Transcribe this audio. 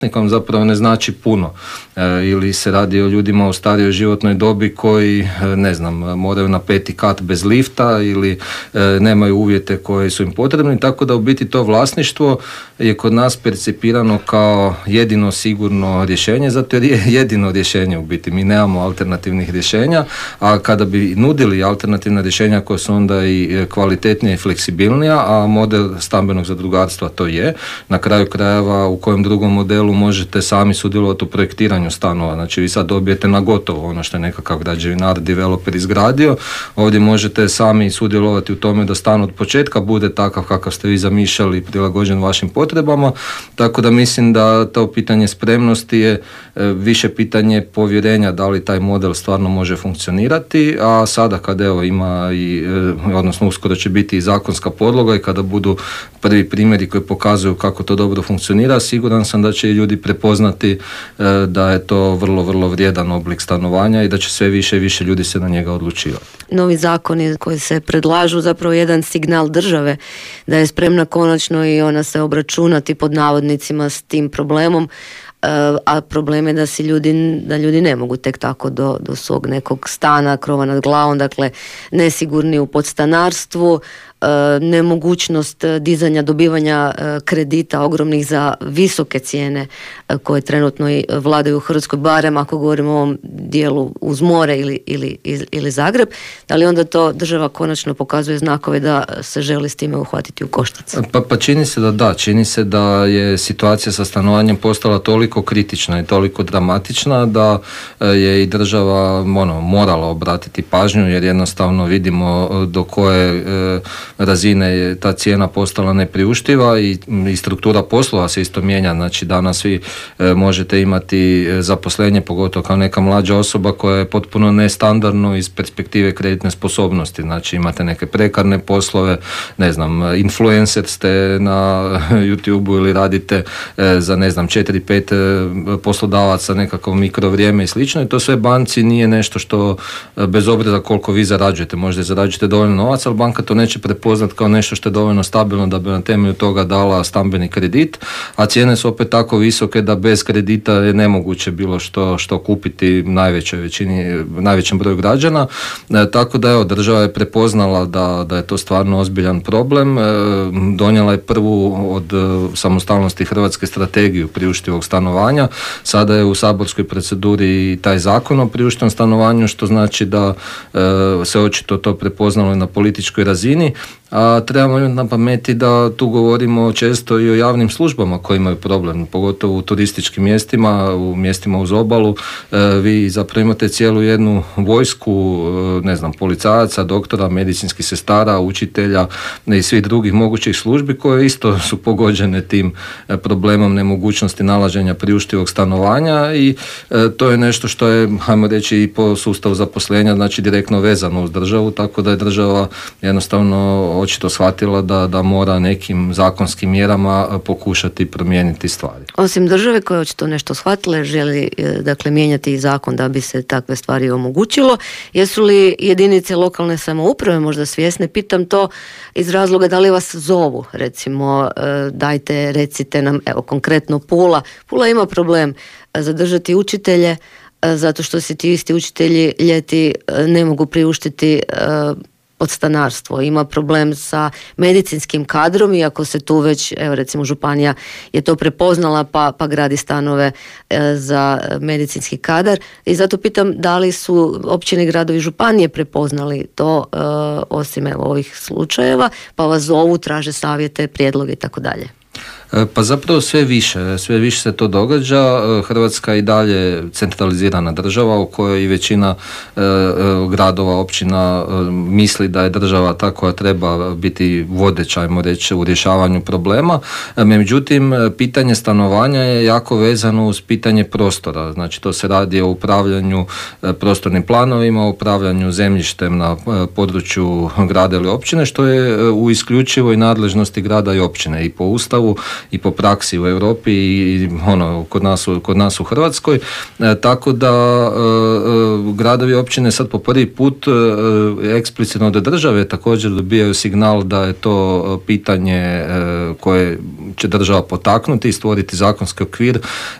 vam zapravo ne znači puno, ili se radi o ljudima u starijoj životnoj dobi koji, ne znam, moraju na 5. kat bez lifta ili nemaju uvjete koji su im potrebni, tako da u biti to vlasništvo je kod nas percipirano kao jedino sigurno rješenje, zato jer je jedino rješenje u biti. Mi nemamo alternativnih rješenja, a kada bi nudili alternativna rješenja koja su onda i kvalitetnija i fleksibilnija, a model stambenog zadrugarstva to je, na kraju krajeva u kojem drugom modelu možete sami sudjelovati u projektiranju stanova. Znači vi sad dobijete na gotovo ono što je nekakav građevinar, developer izgradio, ovdje možete sami sudjelovati u tome da stan od početka bude takav kakav ste vi zamišljali i prilagođen vašim potrebama, tako da mislim da to pitanje spremnosti je više pitanje povjerenja da li taj model stvarno može funkcionirati, a sada kad evo ima i, odnosno uskoro će biti i zakonska podloga i kada budu prvi primjeri koji pokazuju kako to dobro funkcionira, siguran sam da će i ljudi prepoznati da je to vrlo, vrlo vrijedan oblik stanovanja i da će sve više i više ljudi se na njega odlučivati. Novi zakoni koji se predlažu zapravo jedan signal države da je spremna konačno i ona se obračunati pod navodnicima s tim problemom, a problem je da ljudi ne mogu tek tako do svog nekog stana, krova nad glavom, dakle nesigurni u podstanarstvu, nemogućnost dizanja, dobivanja kredita ogromnih za visoke cijene koje trenutno i vladaju u Hrvatskoj, barem ako govorimo o ovom dijelu uz more ili Zagreb, da li onda to država konačno pokazuje znakove da se želi s time uhvatiti u koštac? Pa čini se da, čini se da je situacija sa stanovanjem postala toliko kritična i toliko dramatična da je i država morala obratiti pažnju, jer jednostavno vidimo do koje razine je ta cijena postala nepriuštiva i struktura poslova se isto mijenja. Znači danas vi možete imati zaposlenje, pogotovo kao neka mlađa osoba koja je potpuno nestandardno iz perspektive kreditne sposobnosti. Znači imate neke prekarne poslove, ne znam, influencer ste na YouTubeu ili radite za 4-5 poslodavaca nekako mikrovrijeme i slično, i to sve banci nije nešto što, bez obzira koliko vi zarađujete, možda zarađujete dovoljno novaca, ali banka to neće prepoznat kao nešto što je dovoljno stabilno da bi na temelju toga dala stambeni kredit, a cijene su opet tako visoke da bez kredita je nemoguće bilo što kupiti najvećem broju građana, tako da evo, država je prepoznala da je to stvarno ozbiljan problem, donijela je prvu od samostalnosti Hrvatske strategiju priuštivog stanovanja, sada je u saborskoj proceduri taj zakon o priuštivom stanovanju, što znači da se očito to prepoznalo na političkoj razini, a trebamo imati na pameti da tu govorimo često i o javnim službama koji imaju problem, pogotovo u turističkim mjestima, u mjestima uz obalu. Vi zapravo imate cijelu jednu vojsku, policajaca, doktora, medicinskih sestara, učitelja i svih drugih mogućih službi koje isto su pogođene tim problemom nemogućnosti nalaženja priuštivog stanovanja, i to je nešto što je, hajmo reći, i po sustavu zaposlenja, znači direktno vezano uz državu, tako da je država jednostavno očito shvatila da mora nekim zakonskim mjerama pokušati promijeniti stvari. Osim države koja je očito nešto shvatila, želi mijenjati zakon da bi se takve stvari omogućilo, jesu li jedinice lokalne samouprave možda svjesne? Pitam to iz razloga da li vas zovu, recimo dajte, recite nam, evo konkretno Pula ima problem zadržati učitelje zato što se ti isti učitelji ljeti ne mogu priuštiti podstanarstvo, ima problem sa medicinskim kadrom, iako se tu već, evo recimo županija je to prepoznala pa gradi stanove za medicinski kadar, i zato pitam da li su općine, gradovi, županije prepoznali to osim ovih slučajeva, pa vas zovu, traže savjete, prijedloge i tako dalje. Pa zapravo sve više se to događa. Hrvatska je i dalje centralizirana država u kojoj i većina gradova, općina misli da je država ta koja treba biti vodeća, ajmo reći, u rješavanju problema. Međutim, pitanje stanovanja je jako vezano uz pitanje prostora. Znači to se radi o upravljanju prostornim planovima, o upravljanju zemljištem na području grada ili općine, što je u isključivoj nadležnosti grada i općine, i po Ustavu i po praksi u Europi i kod nas u Hrvatskoj. Tako da gradovi i općine sad po prvi put eksplicitno od države također dobijaju signal da je to pitanje koje će država potaknuti i stvoriti zakonski okvir